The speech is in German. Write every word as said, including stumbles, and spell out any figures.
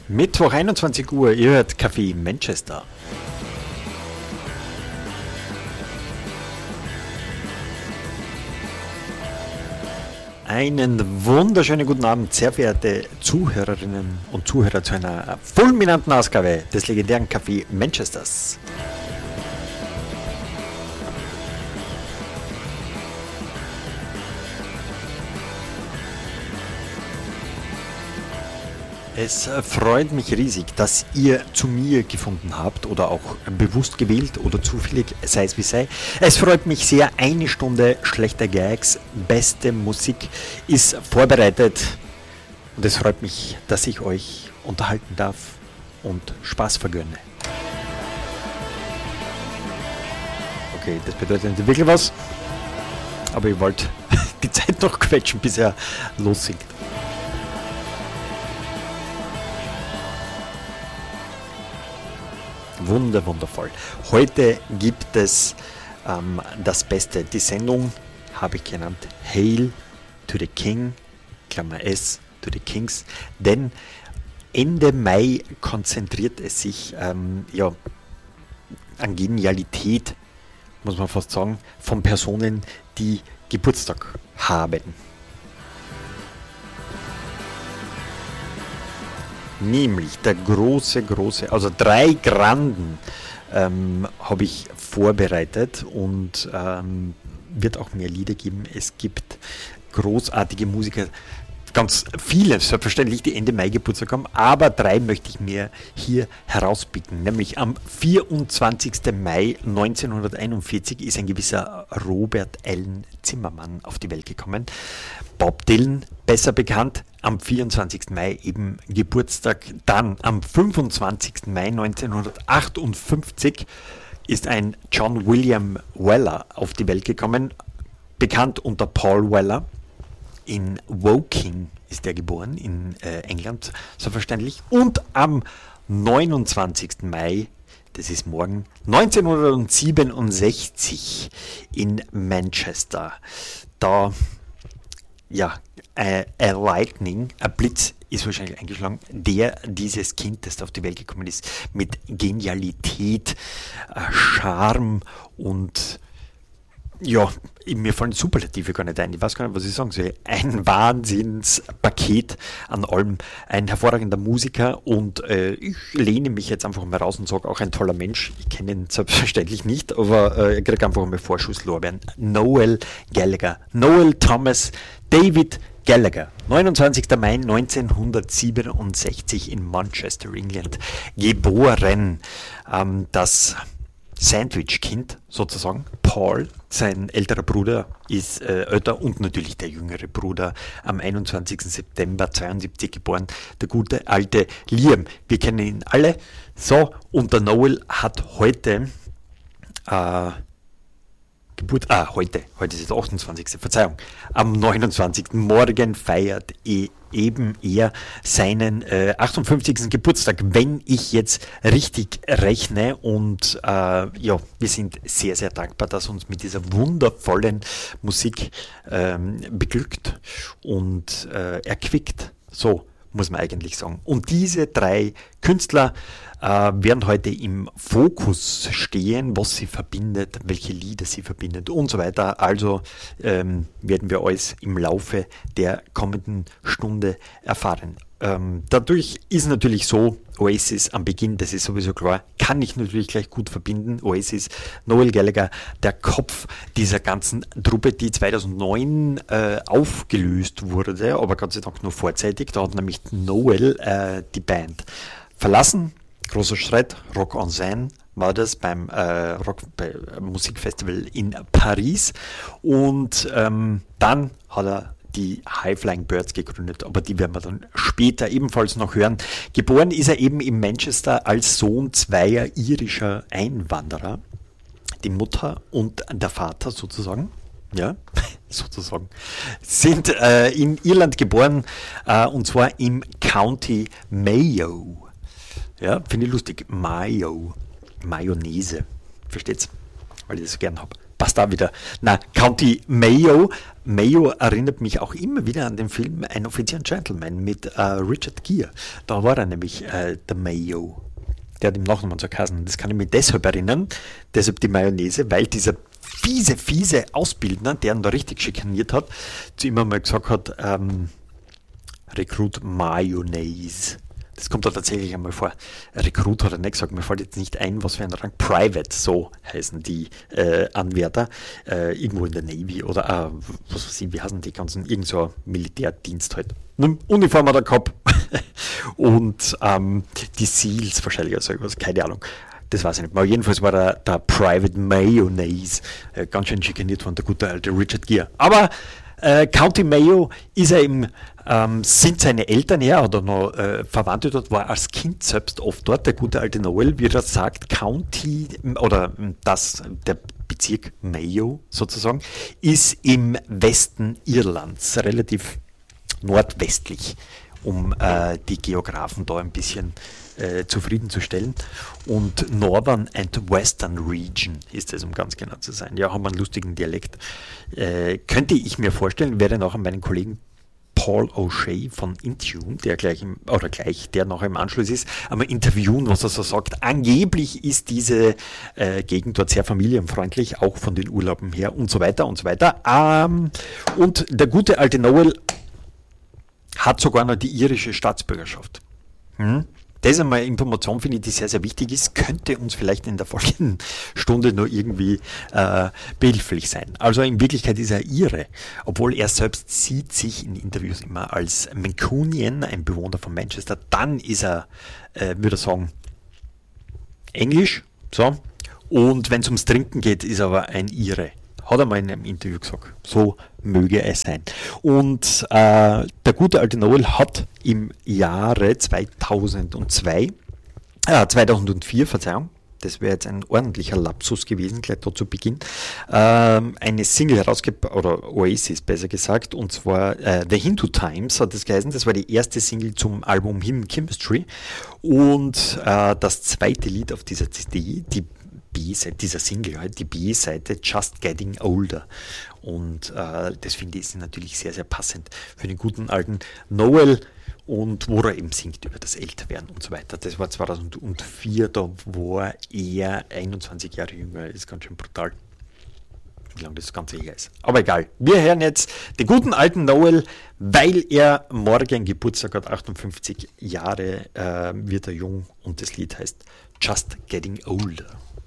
Mittwoch einundzwanzig Uhr, ihr hört Kaffee Manchester. Einen wunderschönen guten Abend, sehr verehrte Zuhörerinnen und Zuhörer zu einer fulminanten Ausgabe des legendären Kaffee Manchesters. Es freut mich riesig, dass ihr zu mir gefunden habt oder auch bewusst gewählt oder zufällig, sei es wie sei. Es freut mich sehr, eine Stunde schlechter Gags, beste Musik ist vorbereitet und es freut mich, dass ich euch unterhalten darf und Spaß vergönne. Okay, das bedeutet nicht wirklich was, aber ich wollte die Zeit noch quetschen, bis er lossingt. Wunder, wundervoll. Heute gibt es ähm, das Beste. Die Sendung habe ich genannt Hail to the King, Klammer S, to the Kings, denn Ende Mai konzentriert es sich ähm, ja, an Genialität, muss man fast sagen, von Personen, die Geburtstag haben. Nämlich der große, große, also drei Granden ähm, habe ich vorbereitet und ähm, wird auch mehr Lieder geben. Es gibt großartige Musiker, ganz viele, selbstverständlich, die Ende Mai Geburtstag haben, aber drei möchte ich mir hier herauspicken. Nämlich am vierundzwanzigsten Mai neunzehnhunderteinundvierzig ist ein gewisser Robert Allen Zimmermann auf die Welt gekommen. Bob Dylan, besser bekannt, am vierundzwanzigsten Mai eben Geburtstag. Dann am fünfundzwanzigsten Mai neunzehnhundertachtundfünfzig ist ein John William Weller auf die Welt gekommen, bekannt unter Paul Weller. In Woking ist er geboren, in äh, England, selbstverständlich. Und am neunundzwanzigsten Mai, das ist morgen, neunzehnhundertsiebenundsechzig in Manchester. Da, ja, äh, a Lightning, ein Blitz ist wahrscheinlich eingeschlagen, der dieses Kind, das da auf die Welt gekommen ist, mit Genialität, äh, Charme und ja, mir fallen Superlative gar nicht ein. Ich weiß gar nicht, was ich sagen soll. Ein Wahnsinnspaket an allem. Ein hervorragender Musiker und äh, ich lehne mich jetzt einfach mal raus und sage, auch ein toller Mensch. Ich kenne ihn selbstverständlich nicht, aber äh, ich kriege einfach mal Vorschusslorbeeren. Noel Gallagher. Noel Thomas David Gallagher. neunundzwanzigsten Mai neunzehnhundertsiebenundsechzig in Manchester, England. Geboren. Ähm, das Sandwich-Kind sozusagen, Paul, sein älterer Bruder ist äh, älter und natürlich der jüngere Bruder, am einundzwanzigsten September zweiundsiebzig geboren, der gute alte Liam. Wir kennen ihn alle. So, und der Noel hat heute äh, Geburt, ah, heute, heute ist der achtundzwanzigste Verzeihung, am neunundzwanzigsten Morgen feiert e, eben er seinen äh, achtundfünfzigsten Geburtstag, wenn ich jetzt richtig rechne und äh, ja, wir sind sehr, sehr dankbar, dass uns mit dieser wundervollen Musik ähm, beglückt und äh, erquickt, so muss man eigentlich sagen. Und diese drei Künstler äh, werden heute im Fokus stehen, was sie verbindet, welche Lieder sie verbindet und so weiter. Also ähm, werden wir alles im Laufe der kommenden Stunde erfahren. Ähm, dadurch ist natürlich so, Oasis am Beginn, das ist sowieso klar, kann ich natürlich gleich gut verbinden. Oasis, Noel Gallagher, der Kopf dieser ganzen Truppe, die zweitausendneun äh, aufgelöst wurde, aber Gott sei Dank nur vorzeitig. Da hat nämlich Noel äh, die Band verlassen. Großer Streit, Rock en Seine war das beim äh, Rock bei, äh, Musikfestival in Paris. Und ähm, dann hat er die High Flying Birds gegründet, aber die werden wir dann später ebenfalls noch hören. Geboren ist er eben in Manchester als Sohn zweier irischer Einwanderer, die Mutter und der Vater sozusagen, ja, sozusagen, sind äh, in Irland geboren äh, und zwar im County Mayo. Ja, finde ich lustig, Mayo, Mayonnaise, versteht's, weil ich das so gern habe. Was da wieder? Na, County Mayo. Mayo erinnert mich auch immer wieder an den Film Ein Offizier und Gentleman mit äh, Richard Gere. Da war er nämlich äh, der Mayo. Der hat im Nachnamen so geheißen. Das kann ich mich deshalb erinnern, deshalb die Mayonnaise, weil dieser fiese, fiese Ausbildner, der ihn da richtig schikaniert hat, zu ihm einmal gesagt hat, ähm, Rekrut Mayonnaise. Das kommt da tatsächlich einmal vor. Rekrut hat er nicht gesagt, mir fällt jetzt nicht ein, was für ein Rang. Private, so heißen die äh, Anwärter, äh, irgendwo in der Navy oder, äh, was weiß ich, wie heißen die ganzen, irgend so Militärdienst halt. Uniform hat er gehabt. Und ähm, die Seals wahrscheinlich, also irgendwas, keine Ahnung. Das weiß ich nicht mehr. Jedenfalls war der, der Private Mayonnaise äh, ganz schön schikaniert von der gute alte Richard Gere. Aber äh, County Mayo ist er eben, ähm, sind seine Eltern her oder noch äh, Verwandte dort, war als Kind selbst oft dort. Der gute alte Noel, wie er sagt, County oder das, der Bezirk Mayo sozusagen, ist im Westen Irlands, relativ nordwestlich, um äh, die Geografen da ein bisschen äh, zufriedenzustellen. Und Northern and Western Region ist es, um ganz genau zu sein. Ja, haben einen lustigen Dialekt. Äh, könnte ich mir vorstellen, werde nachher meinen Kollegen Paul O'Shea von Intune, der gleich im, oder gleich, der noch im Anschluss ist, einmal interviewen, was er so sagt. Angeblich ist diese äh, Gegend dort sehr familienfreundlich, auch von den Urlauben her und so weiter und so weiter. Ähm, und der gute alte Noel hat sogar noch die irische Staatsbürgerschaft. Hm? Das ist einmal eine Information, finde ich, die sehr, sehr wichtig ist, könnte uns vielleicht in der folgenden Stunde nur irgendwie äh, behilflich sein. Also in Wirklichkeit ist er Ire, obwohl er selbst sieht sich in Interviews immer als Mancunian, ein Bewohner von Manchester. Dann ist er, äh, würde ich sagen, Englisch, so. Und wenn es ums Trinken geht, ist er aber ein Ire. Hat er mal in einem Interview gesagt. So möge es sein. Und äh, der gute alte Noel hat im Jahre zweitausendzwei, äh, zweitausendvier, Verzeihung, das wäre jetzt ein ordentlicher Lapsus gewesen, gleich da zu Beginn, ähm, eine Single herausgebracht, oder Oasis besser gesagt, und zwar äh, The Hindu Times hat das geheißen. Das war die erste Single zum Album Human Chemistry und äh, das zweite Lied auf dieser C D, die B-Seite, dieser Single halt, die B-Seite Just Getting Older. Und äh, das finde ich ist natürlich sehr, sehr passend für den guten alten Noel und wo er eben singt über das Älterwerden und so weiter. Das war zweitausendvier, da war er einundzwanzig Jahre jünger, ist ganz schön brutal, wie lange das Ganze her ist. Aber egal, wir hören jetzt den guten alten Noel, weil er morgen Geburtstag hat, achtundfünfzig Jahre, äh, wird er jung und das Lied heißt Just Getting Older.